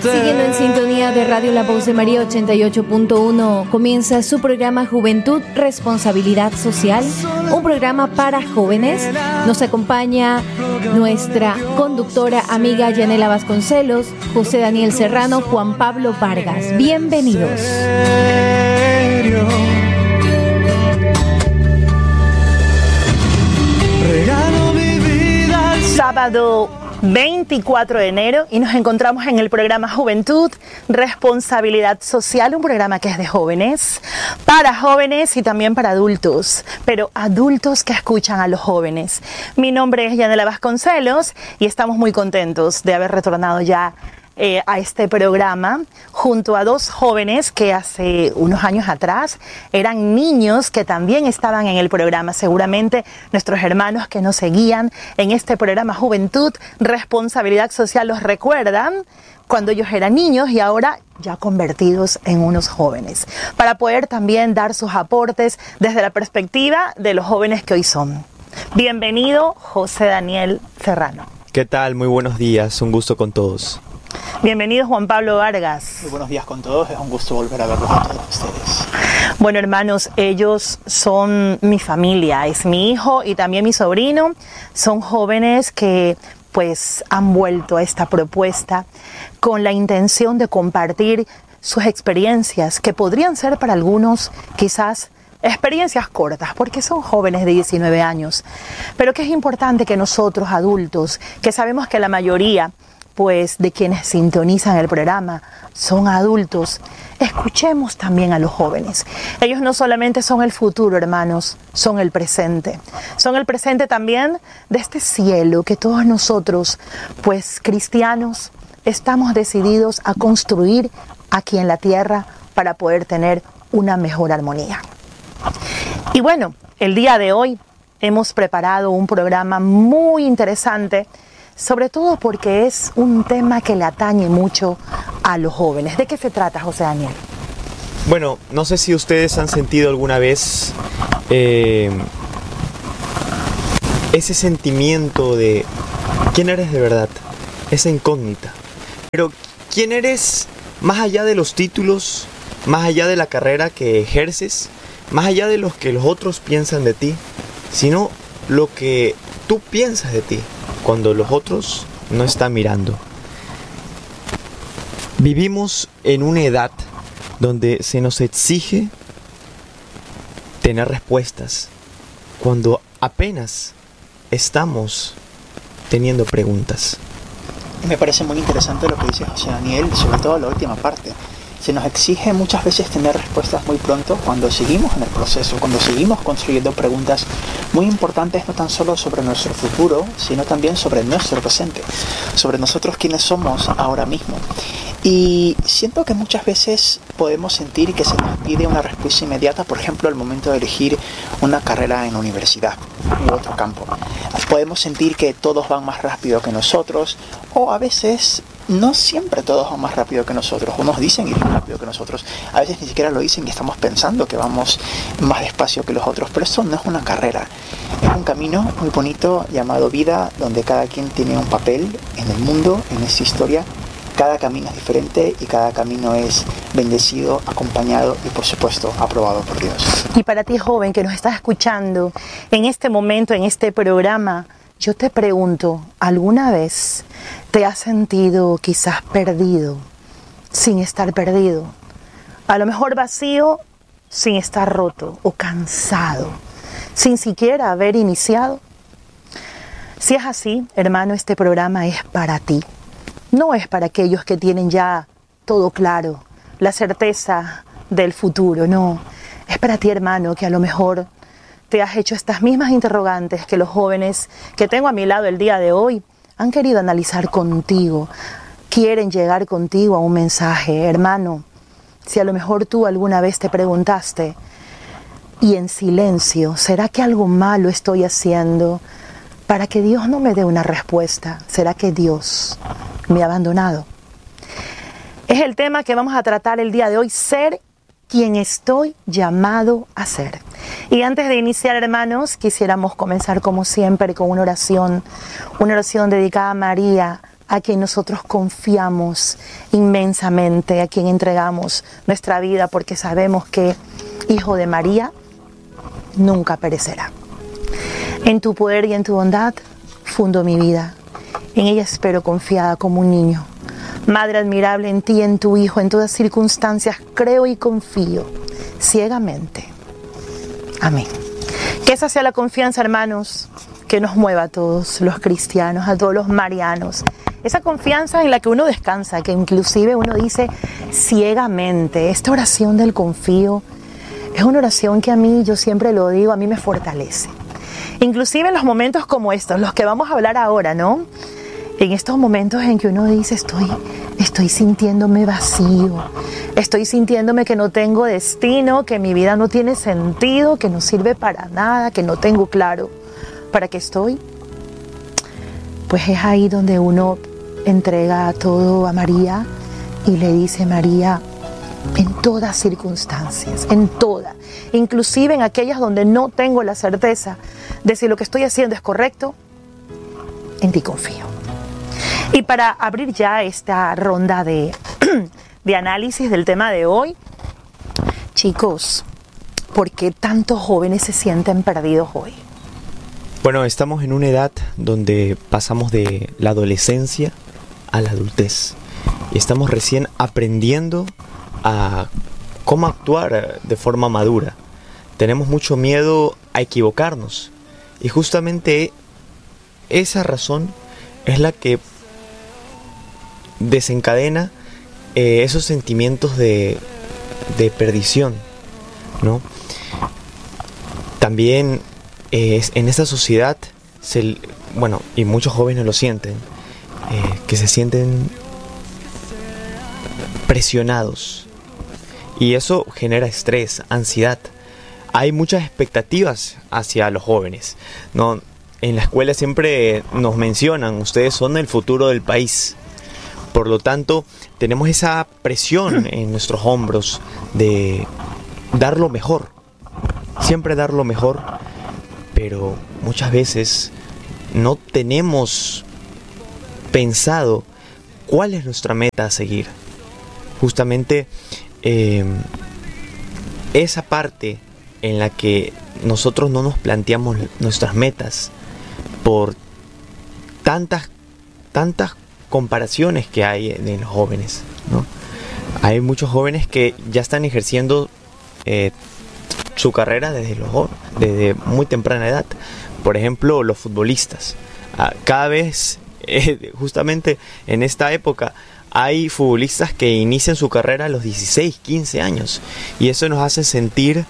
Siguiendo en sintonía de Radio La Voz de María 88.1, comienza su programa Juventud, Responsabilidad Social, un programa para jóvenes. Nos acompaña nuestra conductora amiga Yanela Vasconcelos, José Daniel Serrano, Juan Pablo Vargas. Bienvenidos. Sábado 24 de enero y nos encontramos en el programa Juventud, Responsabilidad Social, un programa que es de jóvenes, para jóvenes y también para adultos, pero adultos que escuchan a los jóvenes. Mi nombre es Yanela Vasconcelos y estamos muy contentos de haber retornado ya a este programa junto a dos jóvenes que hace unos años atrás eran niños que también estaban en el programa. Seguramente nuestros hermanos que nos seguían en este programa Juventud, Responsabilidad Social los recuerdan cuando ellos eran niños y ahora ya convertidos en unos jóvenes, para poder también dar sus aportes desde la perspectiva de los jóvenes que hoy son. Bienvenido, José Daniel Serrano. ¿Qué tal? Muy buenos días, un gusto con todos. Bienvenido, Juan Pablo Vargas. Muy buenos días con todos, es un gusto volver a verlos a todos ustedes. Bueno, hermanos, ellos son mi familia, es mi hijo y también mi sobrino. Son jóvenes que pues han vuelto a esta propuesta con la intención de compartir sus experiencias, que podrían ser para algunos quizás experiencias cortas, porque son jóvenes de 19 años, pero que es importante que nosotros adultos, que sabemos que la mayoría pues de quienes sintonizan el programa son adultos, escuchemos también a los jóvenes. Ellos no solamente son el futuro, hermanos, son el presente. Son el presente también de este cielo que todos nosotros, pues cristianos, estamos decididos a construir aquí en la tierra para poder tener una mejor armonía. Y bueno, el día de hoy hemos preparado un programa muy interesante, sobre todo porque es un tema que le atañe mucho a los jóvenes. ¿De qué se trata, José Daniel? Bueno, no sé si ustedes han sentido alguna vez ese sentimiento de ¿quién eres de verdad? Esa incógnita. Pero ¿quién eres más allá de los títulos, más allá de la carrera que ejerces, más allá de lo que los otros piensan de ti, sino lo que tú piensas de ti cuando los otros no están mirando? Vivimos en una edad donde se nos exige tener respuestas cuando apenas estamos teniendo preguntas. Me parece muy interesante lo que dice José Daniel, sobre todo la última parte. Se nos exige muchas veces tener respuestas muy pronto cuando seguimos en el proceso, cuando seguimos construyendo preguntas muy importantes, no tan solo sobre nuestro futuro, sino también sobre nuestro presente, sobre nosotros quiénes somos ahora mismo. Y siento que muchas veces podemos sentir que se nos pide una respuesta inmediata, por ejemplo, al momento de elegir una carrera en la universidad u otro campo. Podemos sentir que todos van más rápido que nosotros, o a veces no siempre todos van más rápido que nosotros. Unos dicen ir más rápido que nosotros, a veces ni siquiera lo dicen y estamos pensando que vamos más despacio que los otros, pero eso no es una carrera, es un camino muy bonito llamado vida, donde cada quien tiene un papel en el mundo, en esta historia. Cada camino es diferente y cada camino es bendecido, acompañado y por supuesto aprobado por Dios. Y para ti, joven, que nos estás escuchando en este momento, en este programa, yo te pregunto, ¿alguna vez te has sentido quizás perdido, sin estar perdido? A lo mejor vacío, sin estar roto, o cansado, sin siquiera haber iniciado. Si es así, hermano, este programa es para ti. No es para aquellos que tienen ya todo claro, la certeza del futuro, no. Es para ti, hermano, que a lo mejor te has hecho estas mismas interrogantes que los jóvenes que tengo a mi lado el día de hoy han querido analizar contigo, quieren llegar contigo a un mensaje. Hermano, si a lo mejor tú alguna vez te preguntaste, y en silencio, ¿será que algo malo estoy haciendo para que Dios no me dé una respuesta? ¿Será que Dios me ha abandonado? Es el tema que vamos a tratar el día de hoy, ser quien estoy llamado a ser. Y antes de iniciar, hermanos, quisiéramos comenzar como siempre con una oración dedicada a María, a quien nosotros confiamos inmensamente, a quien entregamos nuestra vida, porque sabemos que, Hijo de María, nunca perecerá. En tu poder y en tu bondad fundo mi vida. En ella espero confiada como un niño. Madre admirable, en ti, en tu Hijo, en todas circunstancias creo y confío ciegamente. Amén. Que esa sea la confianza, hermanos, que nos mueva a todos los cristianos, a todos los marianos. Esa confianza en la que uno descansa, que inclusive uno dice ciegamente. Esta oración del confío es una oración que a mí, yo siempre lo digo, a mí me fortalece. Inclusive en los momentos como estos, los que vamos a hablar ahora, ¿no? En estos momentos en que uno dice, estoy sintiéndome vacío, estoy sintiéndome que no tengo destino, que mi vida no tiene sentido, que no sirve para nada, que no tengo claro para qué estoy. Pues es ahí donde uno entrega todo a María y le dice, María, en todas circunstancias, en todas, inclusive en aquellas donde no tengo la certeza de si lo que estoy haciendo es correcto, en ti confío. Y para abrir ya esta ronda de análisis del tema de hoy, chicos, ¿por qué tantos jóvenes se sienten perdidos hoy? Bueno, estamos en una edad donde pasamos de la adolescencia a la adultez. Y estamos recién aprendiendo a cómo actuar de forma madura. Tenemos mucho miedo a equivocarnos. Y justamente esa razón es la que desencadena esos sentimientos de perdición, ¿no? También en esta sociedad, y muchos jóvenes lo sienten, que se sienten presionados. Y eso genera estrés, ansiedad. Hay muchas expectativas hacia los jóvenes, ¿no? En la escuela siempre nos mencionan, ustedes son el futuro del país. Por lo tanto, tenemos esa presión en nuestros hombros de dar lo mejor. Siempre dar lo mejor, pero muchas veces no tenemos pensado cuál es nuestra meta a seguir. Justamente esa parte en la que nosotros no nos planteamos nuestras metas por tantas comparaciones que hay en los jóvenes, ¿no? Hay muchos jóvenes que ya están ejerciendo su carrera desde muy temprana edad. Por ejemplo, los futbolistas. Cada vez, justamente en esta época, hay futbolistas que inician su carrera a los 16, 15 años. Y eso nos hace sentir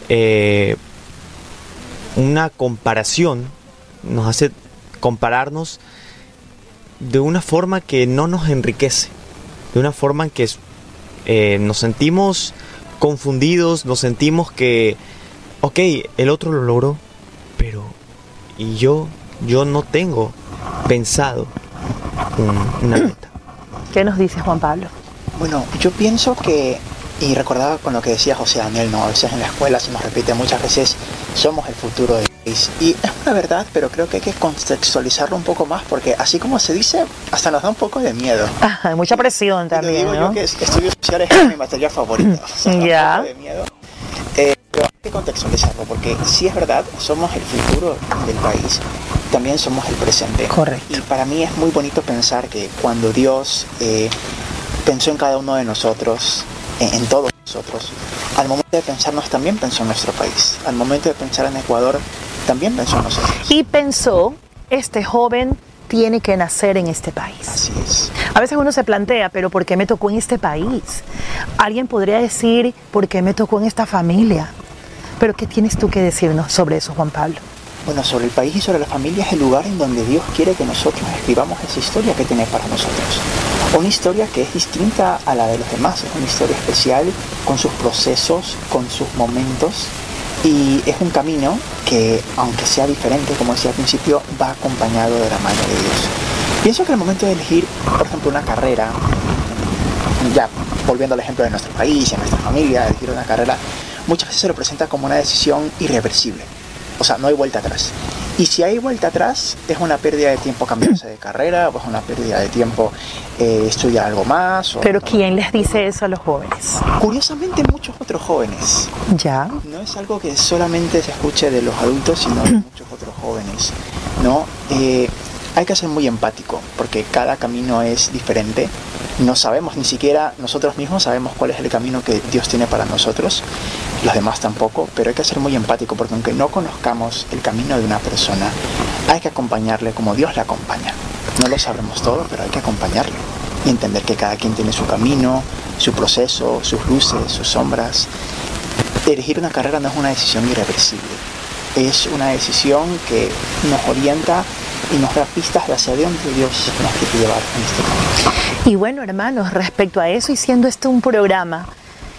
una comparación, nos hace compararnos de una forma que no nos enriquece, de una forma en que nos sentimos confundidos, nos sentimos que, ok, el otro lo logró, pero y yo no tengo pensado una meta. ¿Qué nos dice Juan Pablo? Bueno, yo pienso que, y recordaba con lo que decía José Daniel, ¿no? A veces en la escuela se nos repite muchas veces, somos el futuro del país. Y es una verdad, pero creo que hay que contextualizarlo un poco más, porque así como se dice, hasta nos da un poco de miedo. Hay mucha presión también, digo, ¿no? yo que estudios sociales es mi materia favorita. O sea, Ya. un poco de miedo. Pero hay que contextualizarlo, porque si es verdad, somos el futuro del país, también somos el presente. Correcto. Y para mí es muy bonito pensar que cuando Dios pensó en cada uno de nosotros, en todos nosotros, al momento de pensarnos también pensó en nuestro país. Al momento de pensar en Ecuador, también pensó en nosotros. Y pensó, este joven tiene que nacer en este país. Así es. A veces uno se plantea, pero ¿por qué me tocó en este país? Alguien podría decir, ¿por qué me tocó en esta familia? Pero ¿qué tienes tú que decirnos sobre eso, Juan Pablo? Bueno, sobre el país y sobre la familia es el lugar en donde Dios quiere que nosotros escribamos esa historia que tiene para nosotros. Una historia que es distinta a la de los demás, es una historia especial con sus procesos, con sus momentos, y es un camino que, aunque sea diferente, como decía al principio, va acompañado de la mano de Dios. Pienso que al momento de elegir, por ejemplo, una carrera, ya volviendo al ejemplo de nuestro país, en nuestra familia, elegir una carrera, muchas veces se lo presenta como una decisión irreversible. O sea, no hay vuelta atrás. Y si hay vuelta atrás, es una pérdida de tiempo cambiarse de carrera, o es una pérdida de tiempo estudiar algo más. Pero ¿quién les dice eso a los jóvenes? Curiosamente, muchos otros jóvenes. Ya. No es algo que solamente se escuche de los adultos, sino de muchos otros jóvenes, ¿no? Hay que ser muy empático, porque cada camino es diferente. No sabemos, ni siquiera nosotros mismos sabemos cuál es el camino que Dios tiene para nosotros, los demás tampoco, pero hay que ser muy empático, porque aunque no conozcamos el camino de una persona, hay que acompañarle como Dios le acompaña. No lo sabremos todo, pero hay que acompañarle y entender que cada quien tiene su camino, su proceso, sus luces, sus sombras. Elegir una carrera no es una decisión irreversible, es una decisión que nos orienta y nos da pistas de hacia dónde Dios nos quiere llevar en este camino. Y bueno, hermanos, respecto a eso, y siendo este un programa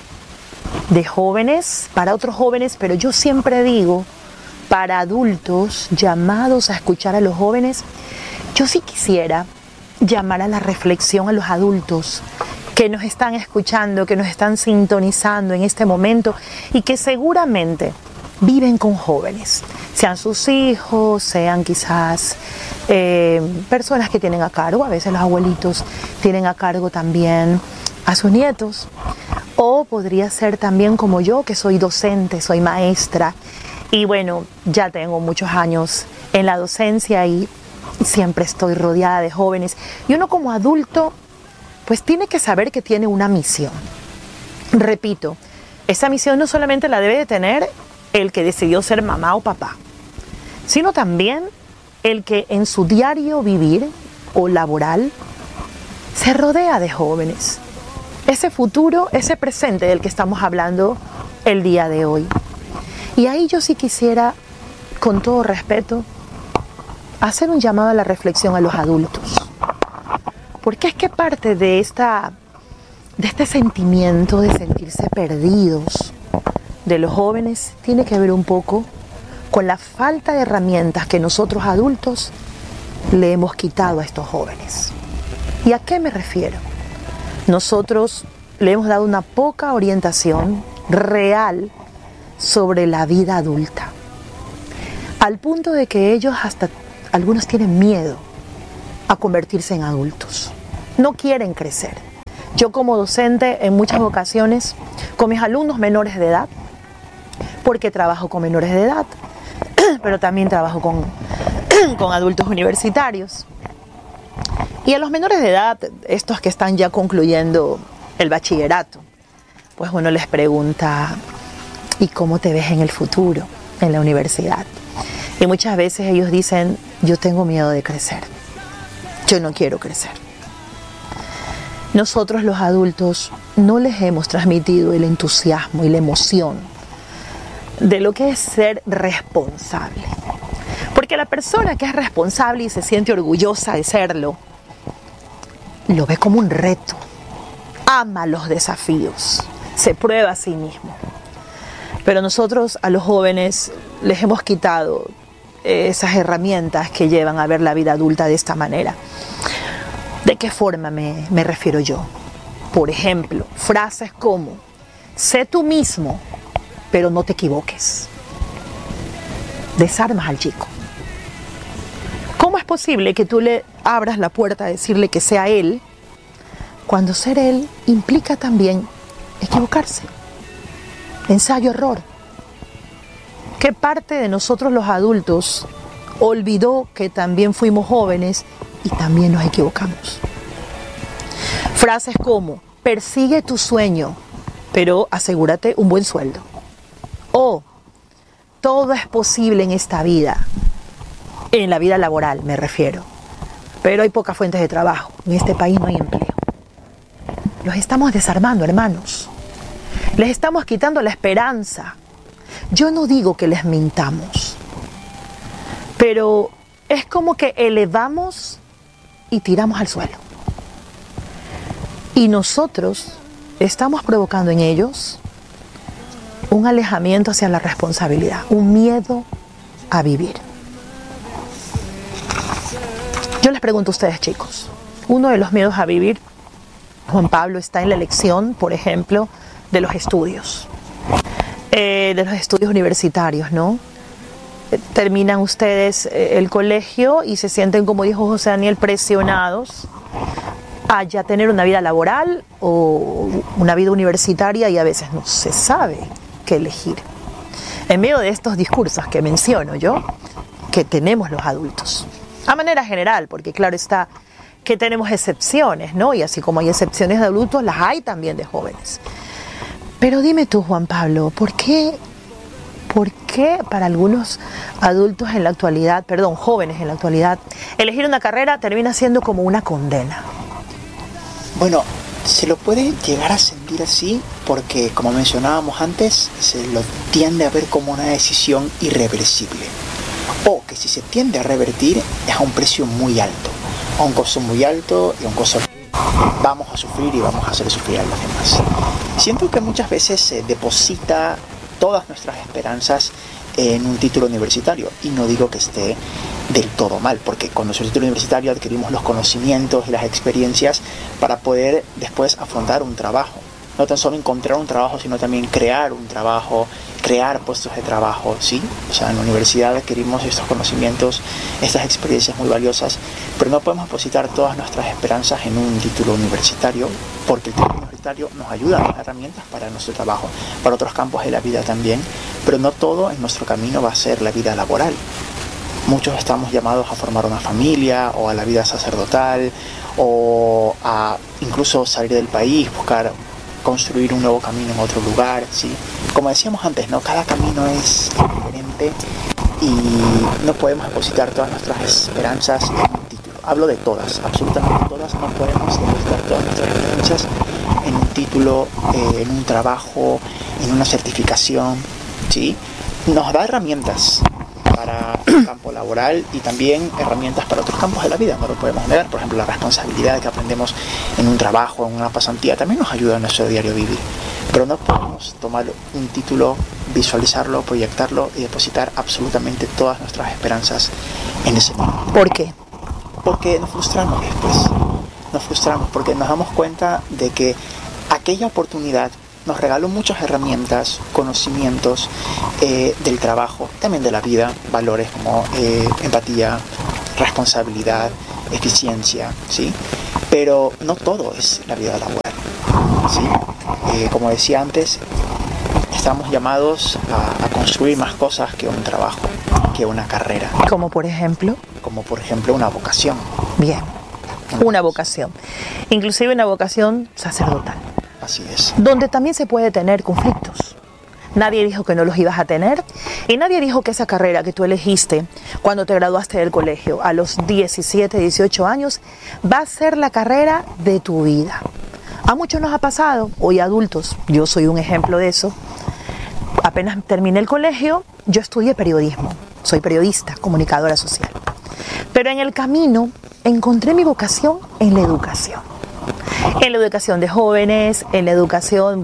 de jóvenes, para otros jóvenes, pero yo siempre digo, para adultos llamados a escuchar a los jóvenes, yo sí quisiera llamar a la reflexión a los adultos que nos están escuchando, que nos están sintonizando en este momento y que seguramente viven con jóvenes, sean sus hijos, sean quizás personas que tienen a cargo, a veces los abuelitos tienen a cargo también a sus nietos, o podría ser también como yo, que soy docente, soy maestra, y bueno, ya tengo muchos años en la docencia y siempre estoy rodeada de jóvenes, y uno como adulto pues tiene que saber que tiene una misión. Repito, esa misión no solamente la debe de tener el que decidió ser mamá o papá, sino también el que en su diario vivir o laboral se rodea de jóvenes. Ese futuro, ese presente del que estamos hablando el día de hoy. Y ahí yo sí quisiera, con todo respeto, hacer un llamado a la reflexión a los adultos. Porque es que parte de este sentimiento de sentirse perdidos de los jóvenes tiene que ver un poco con la falta de herramientas que nosotros adultos le hemos quitado a estos jóvenes. ¿Y a qué me refiero? Nosotros le hemos dado una poca orientación real sobre la vida adulta, al punto de que ellos hasta algunos tienen miedo a convertirse en adultos, no quieren crecer. Yo como docente en muchas ocasiones con mis alumnos menores de edad, porque trabajo con menores de edad, pero también trabajo con adultos universitarios. Y a los menores de edad, estos que están ya concluyendo el bachillerato, pues uno les pregunta, ¿y cómo te ves en el futuro, en la universidad? Y muchas veces ellos dicen, yo tengo miedo de crecer, yo no quiero crecer. Nosotros los adultos no les hemos transmitido el entusiasmo y la emoción de lo que es ser responsable. Porque la persona que es responsable y se siente orgullosa de serlo, lo ve como un reto, ama los desafíos, se prueba a sí mismo. Pero nosotros a los jóvenes les hemos quitado esas herramientas que llevan a ver la vida adulta de esta manera. ¿De qué forma me refiero yo? Por ejemplo, frases como, sé tú mismo, pero no te equivoques. Desarmas al chico. ¿Cómo es posible que tú le abras la puerta a decirle que sea él, cuando ser él implica también equivocarse? Ensayo-error. ¿Qué parte de nosotros los adultos olvidó que también fuimos jóvenes y también nos equivocamos? Frases como, persigue tu sueño, pero asegúrate un buen sueldo. O, todo es posible en esta vida, en la vida laboral me refiero, pero hay pocas fuentes de trabajo, en este país no hay empleo. Los estamos desarmando, hermanos. Les estamos quitando la esperanza. Yo no digo que les mintamos, pero es como que elevamos y tiramos al suelo. Y nosotros estamos provocando en ellos un alejamiento hacia la responsabilidad, un miedo a vivir. Yo les pregunto a ustedes, chicos, uno de los miedos a vivir, Juan Pablo, está en la elección, por ejemplo, de los estudios universitarios, ¿no? terminan ustedes el colegio y se sienten, como dijo José Daniel, presionados a ya tener una vida laboral o una vida universitaria, y a veces no se sabe qué elegir. En medio de estos discursos que menciono yo, que tenemos los adultos, a manera general, porque claro está que tenemos excepciones, ¿no? Y así como hay excepciones de adultos, las hay también de jóvenes. Pero dime tú, Juan Pablo, ¿por qué para algunos adultos en la actualidad, jóvenes en la actualidad, elegir una carrera termina siendo como una condena? Bueno, se lo puede llegar a sentir así porque, como mencionábamos antes, se lo tiende a ver como una decisión irreversible. O que si se tiende a revertir es a un precio muy alto, a un costo muy alto y a un costo que vamos a sufrir y vamos a hacer sufrir a los demás. Siento que muchas veces se deposita todas nuestras esperanzas en un título universitario, y no digo que esté del todo mal, porque con nuestro título universitario adquirimos los conocimientos y las experiencias para poder después afrontar un trabajo. No tan solo encontrar un trabajo, sino también crear un trabajo, crear puestos de trabajo, ¿sí? O sea, en la universidad adquirimos estos conocimientos, estas experiencias muy valiosas, pero no podemos depositar todas nuestras esperanzas en un título universitario, porque el título universitario nos ayuda a las herramientas para nuestro trabajo, para otros campos de la vida también, pero no todo en nuestro camino va a ser la vida laboral. Muchos estamos llamados a formar una familia, o a la vida sacerdotal, o a incluso salir del país, buscar construir un nuevo camino en otro lugar, ¿sí? Como decíamos antes, ¿no? Cada camino es diferente y no podemos depositar todas nuestras esperanzas en un título. Hablo de todas, absolutamente todas. No podemos depositar todas nuestras esperanzas en un título, en un trabajo, en una certificación, ¿sí? Nos da herramientas para el campo laboral y también herramientas para otros campos de la vida, no lo podemos negar. Por ejemplo, la responsabilidad que aprendemos en un trabajo, en una pasantía, también nos ayuda en nuestro diario vivir. Pero no podemos tomar un título, visualizarlo, proyectarlo y depositar absolutamente todas nuestras esperanzas en ese momento. ¿Por qué? Porque nos frustramos después. Nos frustramos porque nos damos cuenta de que aquella oportunidad nos regaló muchas herramientas, conocimientos del trabajo, también de la vida, valores como empatía, responsabilidad, eficiencia, ¿sí? Pero no todo es la vida laboral, ¿sí? Como decía antes, estamos llamados a construir más cosas que un trabajo, que una carrera. ¿Como por ejemplo? Como por ejemplo una vocación. Bien, una vocación. Inclusive una vocación sacerdotal. Así es. Donde también se puede tener conflictos. Nadie dijo que no los ibas a tener, y nadie dijo que esa carrera que tú elegiste cuando te graduaste del colegio a los 17, 18 años va a ser la carrera de tu vida. A muchos nos ha pasado, hoy adultos, yo soy un ejemplo de eso. Apenas terminé el colegio, yo estudié periodismo, soy periodista, comunicadora social. Pero en el camino encontré mi vocación en la educación. En la educación de jóvenes, en la educación,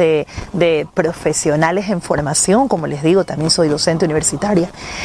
de profesionales en formación, como les digo, también soy docente universitaria.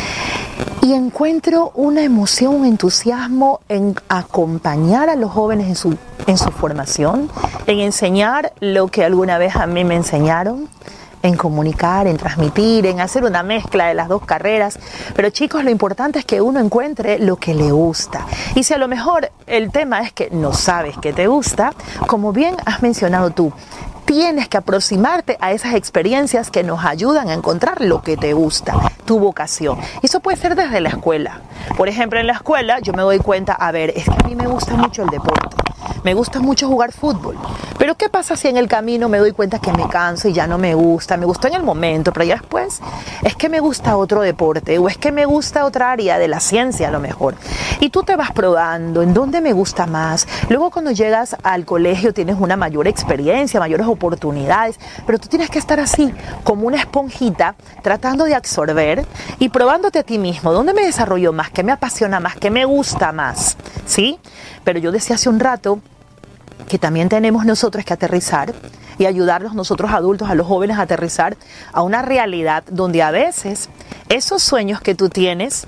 Y encuentro una emoción, un entusiasmo en acompañar a los jóvenes en su formación, en enseñar lo que alguna vez a mí me enseñaron, en comunicar, en transmitir, en hacer una mezcla de las dos carreras. Pero chicos, lo importante es que uno encuentre lo que le gusta. Y si a lo mejor el tema es que no sabes qué te gusta, como bien has mencionado tú, tienes que aproximarte a esas experiencias que nos ayudan a encontrar lo que te gusta, tu vocación. Y eso puede ser desde la escuela. Por ejemplo, en la escuela yo me doy cuenta, es que a mí me gusta mucho el deporte. Me gusta mucho jugar fútbol, pero ¿qué pasa si en el camino me doy cuenta que me canso y ya no me gusta? Me gustó en el momento, pero ya después es que me gusta otro deporte, o es que me gusta otra área de la ciencia a lo mejor. Y tú te vas probando en dónde me gusta más. Luego cuando llegas al colegio tienes una mayor experiencia, mayores oportunidades, pero tú tienes que estar así, como una esponjita, tratando de absorber y probándote a ti mismo. ¿Dónde me desarrollo más? ¿Qué me apasiona más? ¿Qué me gusta más? ¿Sí? Pero yo decía hace un rato que también tenemos nosotros que aterrizar y ayudarlos nosotros adultos, a los jóvenes, a aterrizar a una realidad donde a veces esos sueños que tú tienes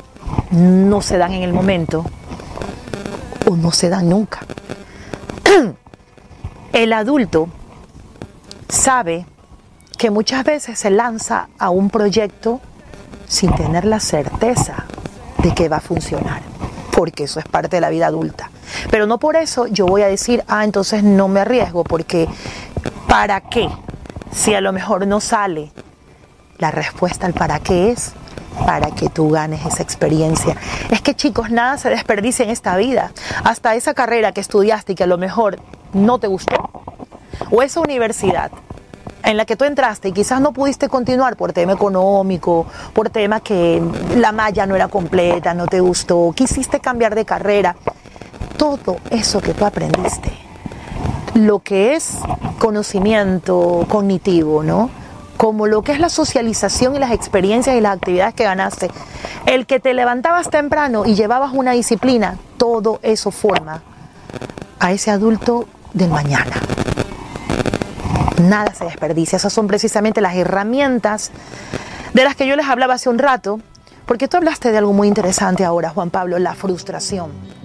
no se dan en el momento o no se dan nunca. El adulto sabe que muchas veces se lanza a un proyecto sin tener la certeza de que va a funcionar, porque eso es parte de la vida adulta. Pero no por eso yo voy a decir, entonces no me arriesgo, porque ¿para qué? Si a lo mejor no sale. La respuesta al para qué es para que tú ganes esa experiencia. Es que, chicos, nada se desperdicia en esta vida. Hasta esa carrera que estudiaste y que a lo mejor no te gustó, o esa universidad en la que tú entraste y quizás no pudiste continuar por tema económico, por tema que la malla no era completa, no te gustó, quisiste cambiar de carrera. Todo eso que tú aprendiste, lo que es conocimiento cognitivo, ¿no? Como lo que es la socialización y las experiencias y las actividades que ganaste, el que te levantabas temprano y llevabas una disciplina, todo eso forma a ese adulto del mañana. Nada se desperdicia. Esas son precisamente las herramientas de las que yo les hablaba hace un rato, porque tú hablaste de algo muy interesante ahora, Juan Pablo, la frustración.